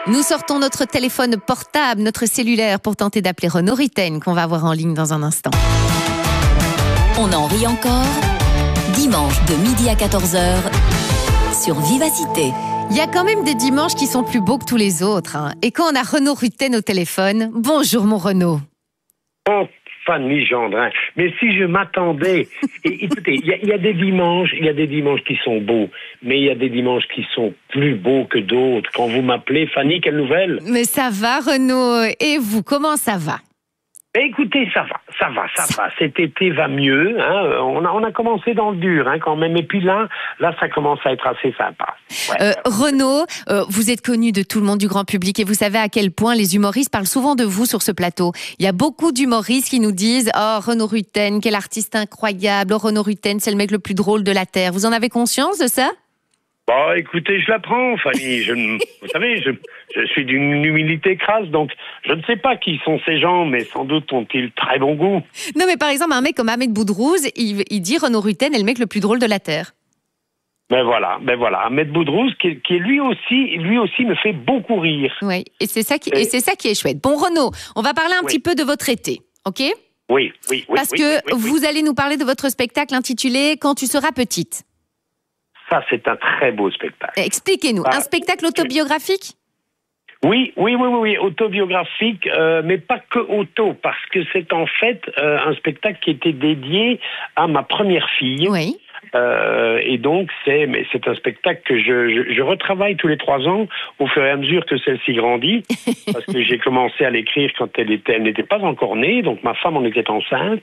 Nous sortons notre téléphone portable, notre cellulaire pour tenter d'appeler Renaud Rutten qu'on va avoir en ligne dans un instant. On en rit encore. Dimanche de midi à 14h sur Vivacité. Il y a quand même des dimanches qui sont plus beaux que tous les autres. Et quand on a Renaud Rutten au téléphone, bonjour mon Renaud. Oh, Fanny Gendrin, mais si je m'attendais... Écoutez, il y a des dimanches qui sont beaux, mais il y a des dimanches qui sont plus beaux que d'autres. Quand vous m'appelez, Fanny, quelle nouvelle? Mais ça va Renaud, et vous, comment ça va? Écoutez, ça va. Cet été va mieux. On a commencé dans le dur quand même. Et puis là, ça commence à être assez sympa. Ouais. Renaud, vous êtes connu de tout le monde, du grand public, et vous savez à quel point les humoristes parlent souvent de vous sur ce plateau. Il y a beaucoup d'humoristes qui nous disent « Oh, Renaud Rutten, quel artiste incroyable. Oh, Renaud Rutten, c'est le mec le plus drôle de la Terre. » Vous en avez conscience de ça? Bon, écoutez, je l'apprends, Fanny. Vous savez, je suis d'une humilité crasse, donc je ne sais pas qui sont ces gens, mais sans doute ont-ils très bon goût. Non, mais par exemple, un mec comme Ahmed Boudrouz, il dit Renaud Rutten est le mec le plus drôle de la Terre. Ben voilà. Ahmed Boudrouz, qui lui aussi me fait beaucoup rire. Oui, et c'est ça qui est chouette. Bon, Renaud, on va parler un petit peu de votre été, ok? Oui. Parce que vous allez nous parler de votre spectacle intitulé « Quand tu seras petite ». Ça, c'est un très beau spectacle. Expliquez-nous, un spectacle autobiographique? Oui, autobiographique, mais pas que auto, parce que c'est en fait un spectacle qui était dédié à ma première fille. Oui. Et donc, c'est un spectacle que je retravaille tous les 3 ans au fur et à mesure que celle-ci grandit, parce que j'ai commencé à l'écrire quand elle n'était pas encore née, donc ma femme en était enceinte,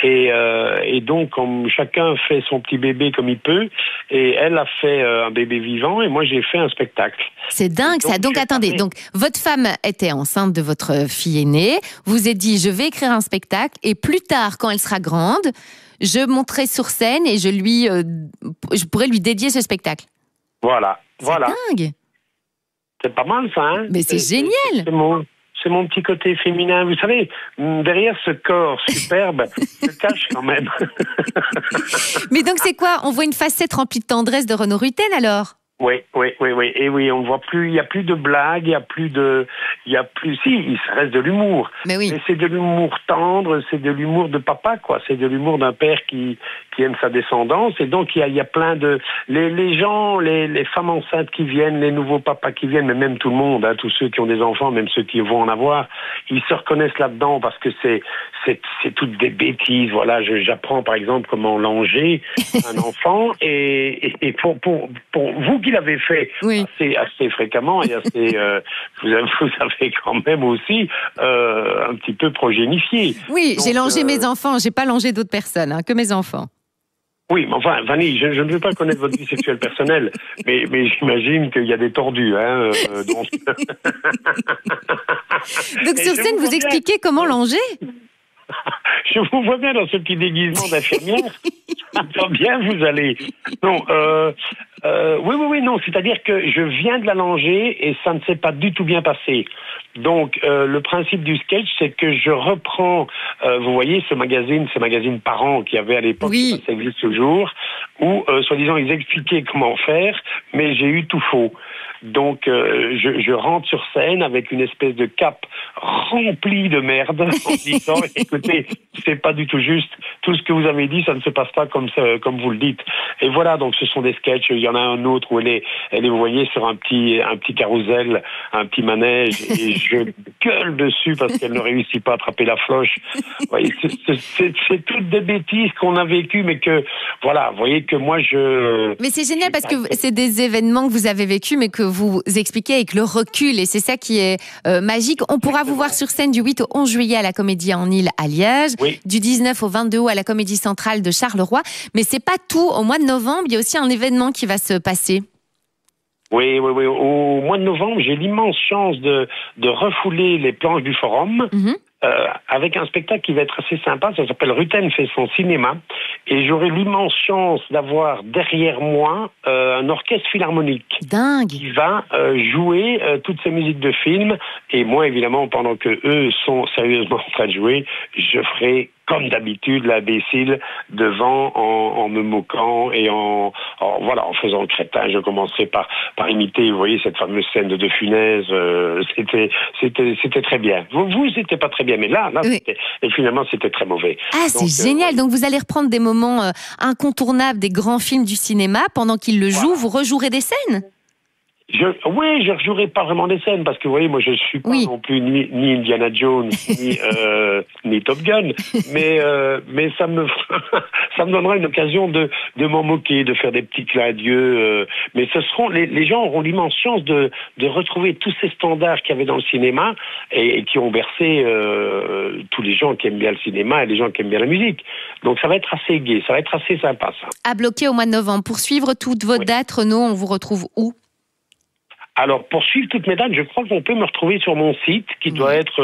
et donc comme chacun fait son petit bébé comme il peut, et elle a fait un bébé vivant, et moi j'ai fait un spectacle. C'est dingue ça. Donc attendez, donc votre femme était enceinte de votre fille aînée, vous êtes dit je vais écrire un spectacle, et plus tard quand elle sera grande, je monterai sur scène et je pourrais lui dédier ce spectacle. Voilà. C'est dingue. C'est pas mal ça, Mais c'est génial. C'est mon petit côté féminin. Vous savez, derrière ce corps superbe, se cache quand même. Mais donc c'est quoi? On voit une facette remplie de tendresse de Renaud Rutten alors? Oui. Et oui, on voit plus, il y a plus de blagues, il reste de l'humour. Mais oui. Mais c'est de l'humour tendre, c'est de l'humour de papa, quoi. C'est de l'humour d'un père qui aime sa descendance. Et donc, il y a plein de, les gens, les femmes enceintes qui viennent, les nouveaux papas qui viennent, mais même tout le monde, tous ceux qui ont des enfants, même ceux qui vont en avoir, ils se reconnaissent là-dedans parce que c'est toutes des bêtises. Voilà, j'apprends par exemple comment langer un enfant et pour vous qui l'avez fait assez fréquemment et assez, vous avez quand même aussi un petit peu progénifié. Oui, donc, j'ai langé mes enfants, j'ai pas langé d'autres personnes, que mes enfants. Oui, mais enfin, Fanny, je ne veux pas connaître votre vie sexuelle personnelle, mais j'imagine qu'il y a des tordus, donc... Donc sur scène, vous expliquez comment langer? Je vous vois bien dans ce petit déguisement d'infirmière. Ça va bien, vous allez. Non, oui, non. C'est-à-dire que je viens de la langer et ça ne s'est pas du tout bien passé. Donc, le principe du sketch, c'est que je reprends, vous voyez, ce magazine Parents qu'il y avait à l'époque, ça existe toujours, où, soi-disant, ils expliquaient comment faire, mais j'ai eu tout faux. Donc, je rentre sur scène avec une espèce de cape remplie de merde en disant « Écoutez, c'est pas du tout juste. Tout ce que vous avez dit, ça ne se passe pas comme vous le dites. » Et voilà, donc ce sont des sketchs. Il y en a un autre où elle est, vous voyez, sur un petit carrousel, un petit manège, et je gueule dessus parce qu'elle ne réussit pas à attraper la floche. Vous voyez, c'est toutes des bêtises qu'on a vécues, mais que, voilà, vous voyez que moi, Mais c'est génial parce que c'est des événements que vous avez vécus, mais que vous expliquez avec le recul, et c'est ça qui est magique. On pourra vous voir sur scène du 8 au 11 juillet à la Comédie en Île à Liège, du 19 au 22 août à la Comédie Centrale de Charleroi. Mais c'est pas tout. Au mois de novembre, il y a aussi un événement qui va se passer. Oui. Au mois de novembre, j'ai l'immense chance de refouler les planches du Forum. Avec un spectacle qui va être assez sympa, ça s'appelle Rutten fait son cinéma, et j'aurai l'immense chance d'avoir derrière moi un orchestre philharmonique qui va jouer toutes ces musiques de films, et moi évidemment pendant que eux sont sérieusement en train de jouer, je ferai comme d'habitude, l'imbécile devant en me moquant et voilà, en faisant le crétin. Je commencerai par imiter, vous voyez, cette fameuse scène de De Funès. C'était très bien. Vous, c'était pas très bien, mais là, oui. et finalement, c'était très mauvais. Ah, c'est génial. Donc, vous allez reprendre des moments incontournables des grands films du cinéma pendant qu'ils le jouent. Vous rejouerez des scènes? Oui, je rejouerai pas vraiment des scènes parce que vous voyez, moi je suis pas non plus ni Indiana Jones ni Top Gun, mais ça me donnera une occasion de m'en moquer, de faire des petits clins d'yeux. Mais ce seront les gens auront l'immense chance de retrouver tous ces standards qu'il y avait dans le cinéma et qui ont bercé tous les gens qui aiment bien le cinéma et les gens qui aiment bien la musique. Donc ça va être assez gai, ça va être assez sympa ça. À bloquer au mois de novembre. Pour suivre toutes vos dates, Renaud, on vous retrouve où? Alors, pour suivre toutes mes dates, je crois qu'on peut me retrouver sur mon site, qui doit être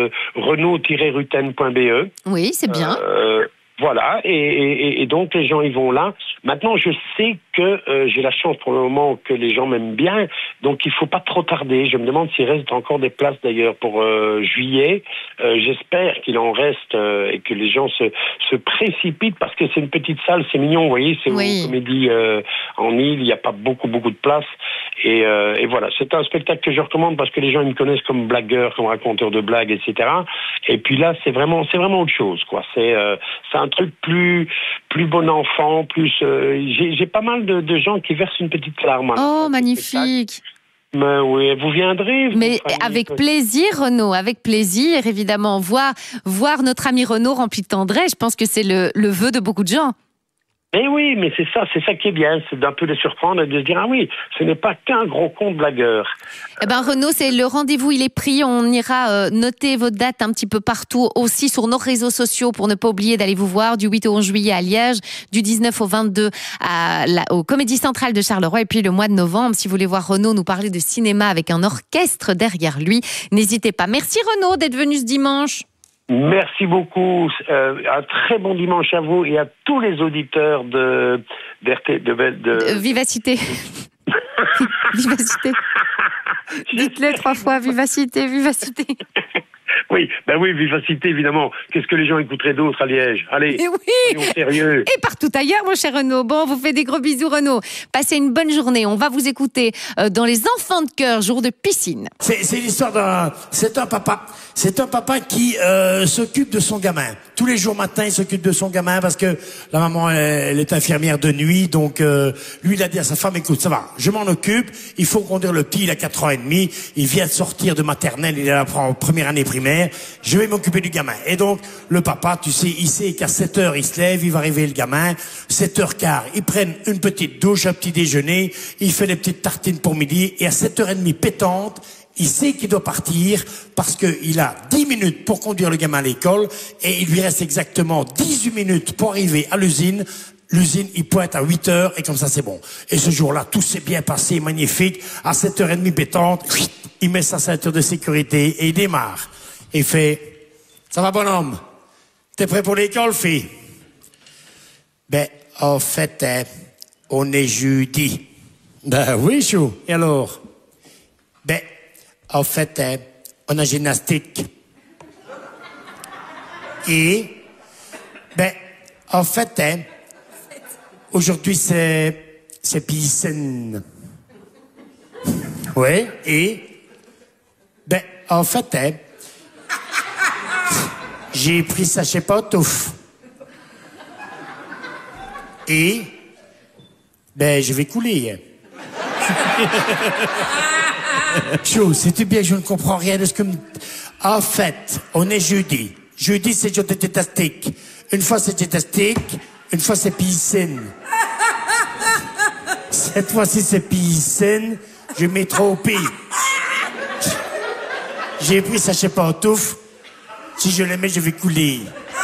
renaud-ruten.be. Oui, c'est bien. Voilà, et donc les gens y vont là. Maintenant, je sais que j'ai la chance pour le moment que les gens m'aiment bien, donc il faut pas trop tarder. Je me demande s'il reste encore des places d'ailleurs pour juillet. J'espère qu'il en reste et que les gens se précipitent parce que c'est une petite salle, c'est mignon, vous voyez, c'est une comédie en île, il n'y a pas beaucoup de place. Et voilà, c'est un spectacle que je recommande parce que les gens ils me connaissent comme blagueur, comme raconteur de blagues, etc. Et puis là, c'est vraiment autre chose, quoi. C'est un truc plus bon enfant, plus. J'ai pas mal de gens qui versent une petite larme. Oh, magnifique. Mais oui, vous viendrez. Mais avec plaisir, Renaud, avec plaisir, évidemment. Voir notre ami Renaud rempli de tendresse, je pense que c'est le vœu de beaucoup de gens. Eh oui, mais c'est ça qui est bien, c'est d'un peu les surprendre et de se dire, ah oui, ce n'est pas qu'un gros con de blagueur. Eh ben Renaud, c'est le rendez-vous, il est pris, on ira noter vos dates un petit peu partout, aussi sur nos réseaux sociaux pour ne pas oublier d'aller vous voir du 8 au 11 juillet à Liège, du 19 au 22 au Comédie Centrale de Charleroi et puis le mois de novembre, si vous voulez voir Renaud nous parler de cinéma avec un orchestre derrière lui, n'hésitez pas. Merci Renaud d'être venu ce dimanche. Merci beaucoup. Un très bon dimanche à vous et à tous les auditeurs de Vivacité. Vivacité. Dites-le 3 fois, Vivacité, Vivacité. Oui, Vivacité, évidemment. Qu'est-ce que les gens écouteraient d'autre à Liège? Allez, soyons sérieux. Et partout ailleurs, mon cher Renaud. Bon, on vous fait des gros bisous, Renaud. Passez une bonne journée. On va vous écouter dans Les Enfants de Cœur, jour de piscine. C'est l'histoire c'est un papa qui s'occupe de son gamin. Tous les jours matin, il s'occupe de son gamin parce que la maman, elle est infirmière de nuit. Donc, lui, il a dit à sa femme, écoute, ça va, je m'en occupe. Il faut conduire le petit, il a 4 ans et demi. Il vient de sortir de maternelle, il est en première année primaire. Je vais m'occuper du gamin. Et donc, le papa, tu sais, il sait qu'à 7h, il se lève, il va réveiller le gamin. 7h15, ils prennent une petite douche, un petit déjeuner. Il fait des petites tartines pour midi. Et à 7h30 pétante, il sait qu'il doit partir parce qu'il a 10 minutes pour conduire le gamin à l'école et il lui reste exactement 18 minutes pour arriver à l'usine. L'usine, il pointe à 8h et comme ça, c'est bon. Et ce jour-là, tout s'est bien passé, magnifique. À 7h30 pétante, il met sa ceinture de sécurité et il démarre. Il fait, ça va bonhomme? T'es prêt pour l'école, fille? Ben, en fait, on est jeudi. Ben oui, chou. Et alors? Ben, en fait, on a gymnastique. Et, ben, en fait, aujourd'hui, c'est piscine. Oui, et, ben, en fait, j'ai pris sachet pantoufle. Et, ben, je vais couler. Chou, sais-tu bien que je ne comprends rien de ce que... En fait, on est jeudi. Jeudi, c'est jour de gymnastique. Une fois, c'est gymnastique. Une fois, c'est piscine. Cette fois-ci, c'est piscine. Je m'ai trompé. J'ai pris sachet pantoufle. Si je les mets, je vais couler.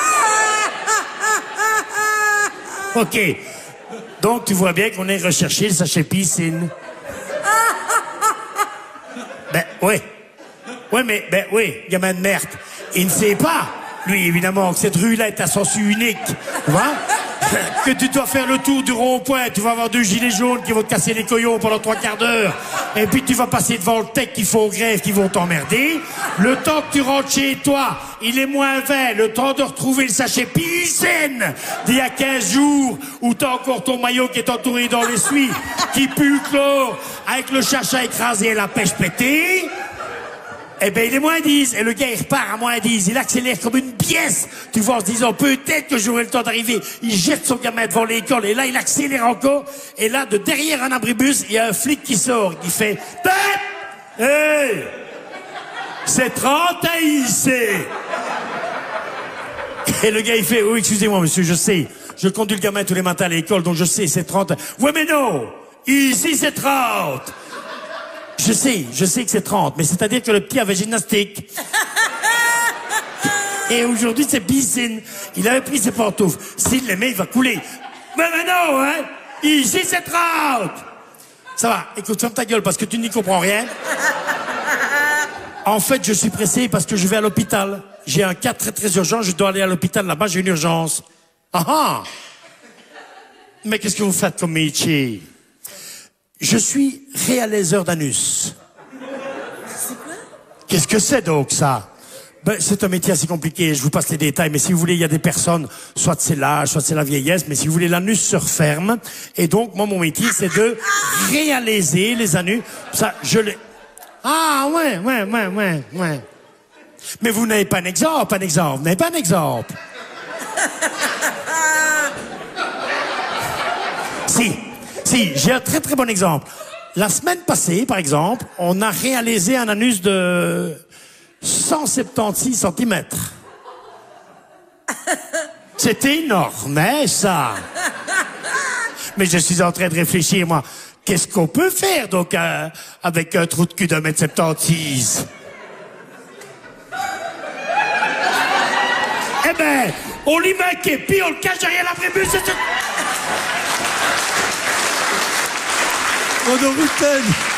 OK. Donc, tu vois bien qu'on est recherché le sachet piscine. Ben, oui. Oui, mais, ben, oui, gamin de merde. Il ne sait pas, lui, évidemment, que cette rue-là est à sens unique. Tu vois? que tu dois faire le tour du rond-point, tu vas avoir 2 gilets jaunes qui vont te casser les couillons pendant 3/4 d'heure, et puis tu vas passer devant le tech qui font grève, qui vont t'emmerder. Le temps que tu rentres chez toi, il est -20, le temps de retrouver le sachet Piscine d'il y a 15 jours, où t'as encore ton maillot qui est entouré dans l'essuie, qui pue le chlore, avec le chacha écrasé et la pêche pétée. Eh ben, il est -10. Et le gars, il repart à -10. Il accélère comme une pièce. Tu vois, en se disant, peut-être que j'aurai le temps d'arriver. Il jette son gamin devant l'école. Et là, il accélère encore. Et là, de derrière un abribus, il y a un flic qui sort. Qui fait, hey! C'est 30 à ici. Et le gars, il fait, oui, excusez-moi, monsieur, je sais. Je conduis le gamin tous les matins à l'école, donc je sais, c'est 30. Ouais, mais non! Ici, c'est 30. Je sais que c'est 30, mais c'est-à-dire que le petit avait gymnastique. Et aujourd'hui, c'est piscine. Il avait pris ses pantoufles. S'il les met, il va couler. Mais non, hein? Ici, c'est 30. Ça va, écoute, ferme ta gueule parce que tu n'y comprends rien. En fait, je suis pressé parce que je vais à l'hôpital. J'ai un cas très très urgent, je dois aller à l'hôpital là-bas, j'ai une urgence. Ah ah! Mais qu'est-ce que vous faites comme métier? Je suis réaliseur d'anus. C'est quoi? Qu'est-ce que c'est donc ça? Ben, c'est un métier assez compliqué, je vous passe les détails, mais si vous voulez, il y a des personnes, soit c'est l'âge, soit c'est la vieillesse, mais si vous voulez, l'anus se referme. Et donc, moi, mon métier, c'est de réaliser les anus. Ça, je les... Ah, ouais. Mais vous n'avez pas un exemple, Vous n'avez pas un exemple. Si, j'ai un très très bon exemple. La semaine passée, par exemple, on a réalisé un anus de 176 cm. C'était énorme, hein, ça. Mais je suis en train de réfléchir, moi. Qu'est-ce qu'on peut faire, donc, avec un trou de cul d'1,76 m? Eh ben, on lui met un képi, on le cache derrière l'abribus, c'est tout. On en